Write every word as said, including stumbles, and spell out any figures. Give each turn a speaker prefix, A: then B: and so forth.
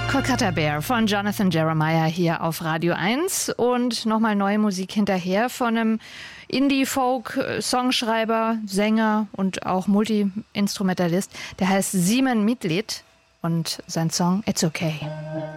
A: Kolkata Bear von Jonathan Jeremiah hier auf Radio eins und nochmal neue Musik hinterher von einem Indie-Folk-Songschreiber, Sänger und auch Multi-Instrumentalist. Der heißt Simon Midlit und sein Song It's Okay.